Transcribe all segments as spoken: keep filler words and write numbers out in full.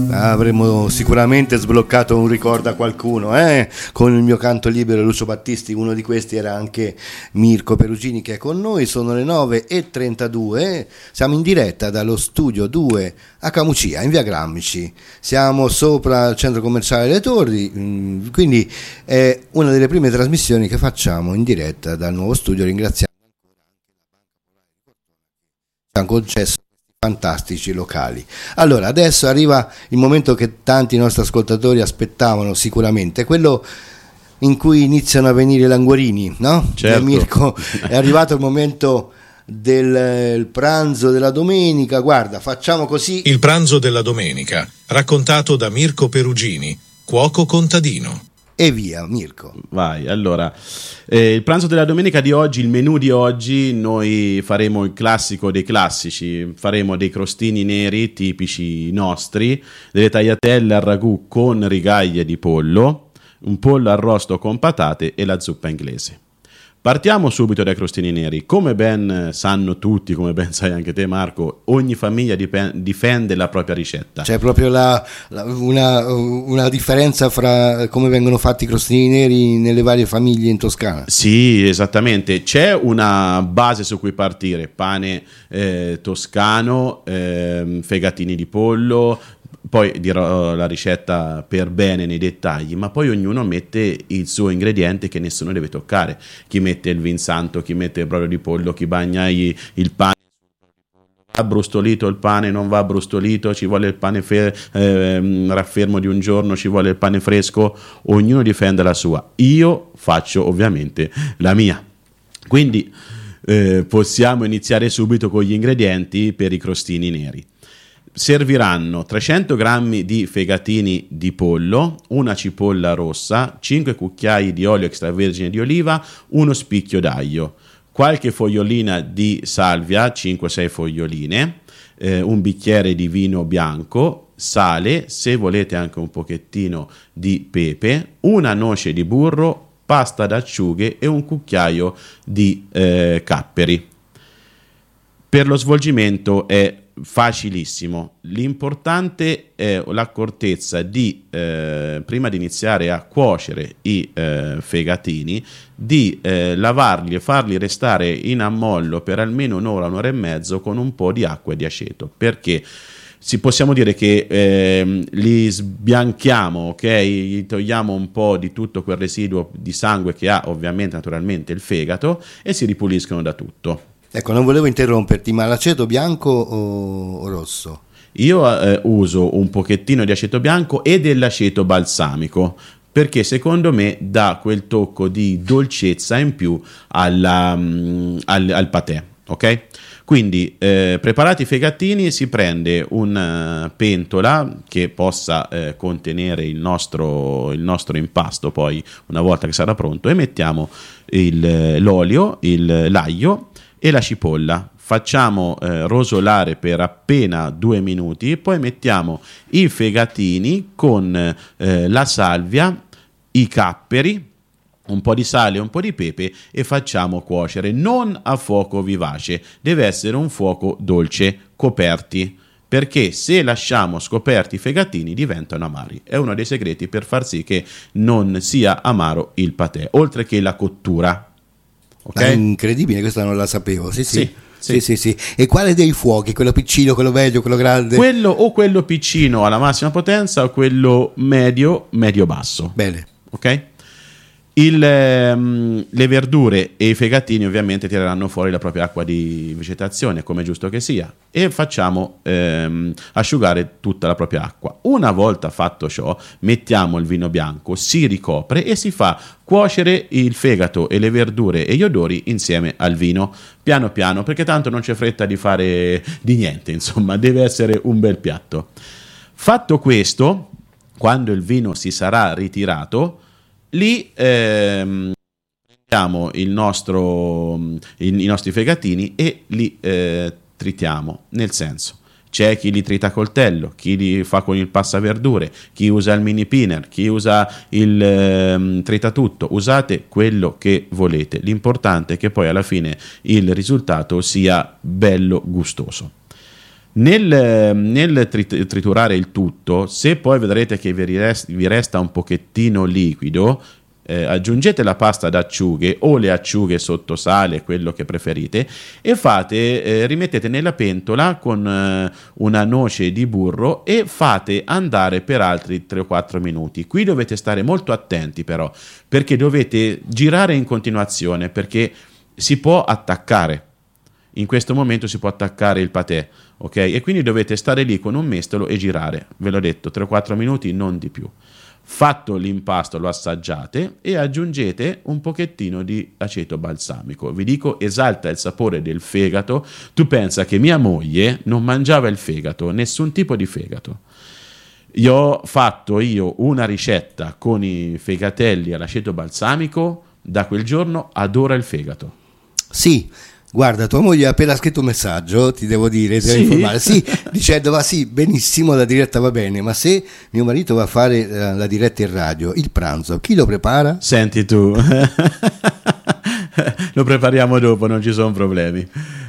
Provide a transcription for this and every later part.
Avremmo sicuramente sbloccato un ricordo a qualcuno, eh? Con il mio canto libero Lucio Battisti. Uno di questi era anche Mirko Perugini, che è con noi. Sono le nove e trentadue, siamo in diretta dallo studio due a Camucia, in via Grammici. Siamo sopra il centro commerciale Le Torri, quindi è una delle prime trasmissioni che facciamo in diretta dal nuovo studio. Ringraziamo ancora anche la Banca Popolare di Cortona che ci ha concesso fantastici locali. Allora, adesso arriva il momento che tanti nostri ascoltatori aspettavano sicuramente, quello in cui iniziano a venire i languorini, no? Certo. Mirko, è arrivato il momento del pranzo della domenica. Guarda, facciamo così. Il pranzo della domenica, raccontato da Mirko Perugini, cuoco contadino. E via, Mirko. Vai, allora, eh, il pranzo della domenica di oggi, il menù di oggi, noi faremo il classico dei classici, faremo dei crostini neri tipici nostri, delle tagliatelle al ragù con rigaglie di pollo, un pollo arrosto con patate e la zuppa inglese. Partiamo subito dai crostini neri. Come ben sanno tutti, come ben sai anche te Marco, ogni famiglia dip- difende la propria ricetta. C'è proprio la, la, una, una differenza fra come vengono fatti i crostini neri nelle varie famiglie in Toscana. Sì, esattamente. C'è una base su cui partire: pane eh, toscano, eh, fegatini di pollo. Poi dirò la ricetta per bene nei dettagli, ma poi ognuno mette il suo ingrediente che nessuno deve toccare. Chi mette il vin santo, chi mette il brodo di pollo, chi bagna il pane. Va brustolito il pane, non va brustolito, ci vuole il pane fe- eh, raffermo di un giorno, ci vuole il pane fresco. Ognuno difende la sua. Io faccio ovviamente la mia. Quindi eh, possiamo iniziare subito con gli ingredienti per i crostini neri. Serviranno trecento grammi di fegatini di pollo, una cipolla rossa, cinque cucchiai di olio extravergine di oliva, uno spicchio d'aglio, qualche fogliolina di salvia, cinque sei foglioline, eh, un bicchiere di vino bianco, sale, se volete anche un pochettino di pepe, una noce di burro, pasta d'acciughe e un cucchiaio di eh, capperi. Per lo svolgimento è facilissimo, l'importante è l'accortezza di eh, prima di iniziare a cuocere i eh, fegatini, di eh, lavarli e farli restare in ammollo per almeno un'ora, un'ora e mezzo con un po' di acqua e di aceto, perché si possiamo dire che eh, li sbianchiamo, ok? Gli togliamo un po' di tutto quel residuo di sangue che ha ovviamente naturalmente il fegato e si ripuliscono da tutto. Ecco, non volevo interromperti, ma l'aceto bianco o, o rosso? Io eh, uso un pochettino di aceto bianco e dell'aceto balsamico, perché secondo me dà quel tocco di dolcezza in più alla, um, al, al patè, ok? Quindi eh, preparati i fegatini, si prende una pentola che possa eh, contenere il nostro, il nostro impasto poi una volta che sarà pronto, e mettiamo il, l'olio, il, l'aglio e la cipolla. Facciamo eh, rosolare per appena due minuti, poi mettiamo i fegatini con eh, la salvia, i capperi, un po' di sale e un po' di pepe e facciamo cuocere, non a fuoco vivace, deve essere un fuoco dolce, coperti, perché se lasciamo scoperti i fegatini diventano amari. È uno dei segreti per far sì che non sia amaro il patè, oltre che la cottura. Okay? È incredibile, questa non la sapevo. Sì, sì. Sì. Sì, sì, sì. E quale dei fuochi? Quello piccino, quello medio, quello grande? Quello o quello piccino alla massima potenza o quello medio, medio basso. Bene. Ok? Il, ehm, le verdure e i fegatini ovviamente tireranno fuori la propria acqua di vegetazione, come è giusto che sia, e facciamo ehm, asciugare tutta la propria acqua. Una volta fatto ciò, mettiamo il vino bianco, si ricopre e si fa cuocere il fegato e le verdure e gli odori insieme al vino, piano piano, perché tanto non c'è fretta di fare di niente, insomma, deve essere un bel piatto. Fatto questo, quando il vino si sarà ritirato, lì ehm, prendiamo il nostro, il, i nostri fegatini e li eh, tritiamo, nel senso, c'è chi li trita a coltello, chi li fa con il passaverdure, chi usa il mini pinner, chi usa il eh, tritatutto, usate quello che volete, l'importante è che poi alla fine il risultato sia bello gustoso. Nel, nel trit- triturare il tutto, se poi vedrete che vi resta, vi resta un pochettino liquido, eh, aggiungete la pasta d'acciughe o le acciughe sotto sale, quello che preferite, e fate, eh, rimettete nella pentola con eh, una noce di burro e fate andare per altri tre o quattro minuti. Qui dovete stare molto attenti però, perché dovete girare in continuazione, perché si può attaccare. In questo momento si può attaccare il patè, ok? E quindi dovete stare lì con un mestolo e girare. Ve l'ho detto, tre o quattro minuti, non di più. Fatto l'impasto, lo assaggiate e aggiungete un pochettino di aceto balsamico. Vi dico, esalta il sapore del fegato. Tu pensa che mia moglie non mangiava il fegato, nessun tipo di fegato. Io ho fatto io una ricetta con i fegatelli all'aceto balsamico, da quel giorno adora il fegato. Sì. Guarda, tua moglie ha appena scritto un messaggio, ti devo dire, ti devo Sì? informare, sì, dicendo va sì, benissimo, la diretta va bene, ma se mio marito va a fare uh, la diretta in radio, il pranzo, chi lo prepara? Senti tu, lo prepariamo dopo, non ci sono problemi.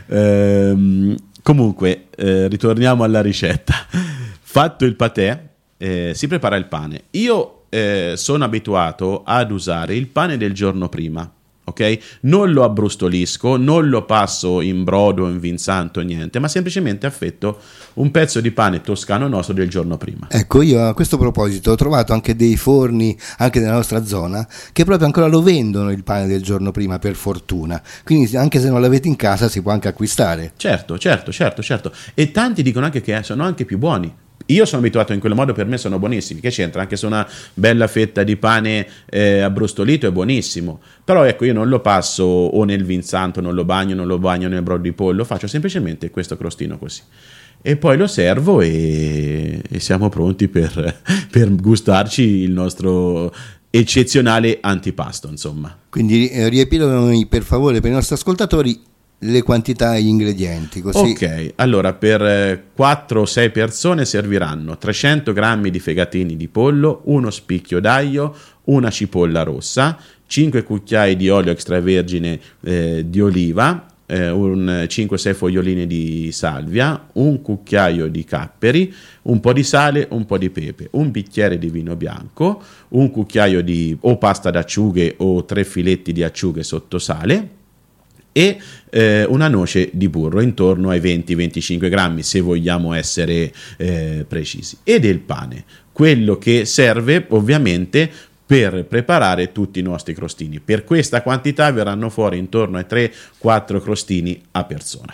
Ehm, comunque, eh, ritorniamo alla ricetta. Fatto il patè, eh, si prepara il pane. Io eh, sono abituato ad usare il pane del giorno prima. Okay? Non lo abbrustolisco, non lo passo in brodo, in vinsanto, niente, ma semplicemente affetto un pezzo di pane toscano nostro del giorno prima. Ecco, io a questo proposito ho trovato anche dei forni, anche nella nostra zona, che proprio ancora lo vendono il pane del giorno prima, per fortuna. Quindi anche se non l'avete in casa si può anche acquistare. Certo, certo, certo, certo. E tanti dicono anche che sono anche più buoni. Io sono abituato in quel modo, per me sono buonissimi. Che c'entra? Anche se una bella fetta di pane eh, abbrustolito è buonissimo. Però ecco, io non lo passo o nel vinsanto, non lo bagno, non lo bagno nel brodo di pollo, faccio semplicemente questo crostino così. E poi lo servo e, e siamo pronti per, per gustarci il nostro eccezionale antipasto, insomma. Quindi eh, riepilogami per favore per i nostri ascoltatori le quantità e gli ingredienti, così. Ok, allora per quattro o sei persone serviranno trecento grammi di fegatini di pollo, uno spicchio d'aglio, una cipolla rossa, cinque cucchiai di olio extravergine eh, di oliva, eh, un cinque sei foglioline di salvia, un cucchiaio di capperi, un po' di sale, un po' di pepe, un bicchiere di vino bianco, un cucchiaio di o pasta d'acciughe o tre filetti di acciughe sotto sale, e eh, una noce di burro intorno ai venti venticinque grammi, se vogliamo essere eh, precisi, e del pane, quello che serve ovviamente per preparare tutti i nostri crostini. Per questa quantità verranno fuori intorno ai tre quattro crostini a persona.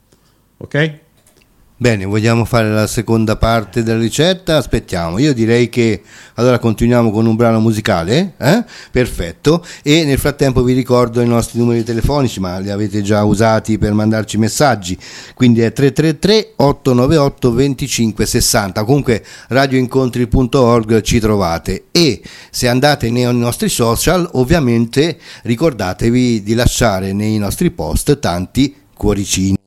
Ok? Bene, vogliamo fare la seconda parte della ricetta? Aspettiamo, io direi che allora continuiamo con un brano musicale, eh? Perfetto, e nel frattempo vi ricordo i nostri numeri telefonici, ma li avete già usati per mandarci messaggi, quindi è tre tre tre otto nove otto due cinque sei zero, comunque radioincontri punto org ci trovate, e se andate nei nostri social ovviamente ricordatevi di lasciare nei nostri post tanti cuoricini.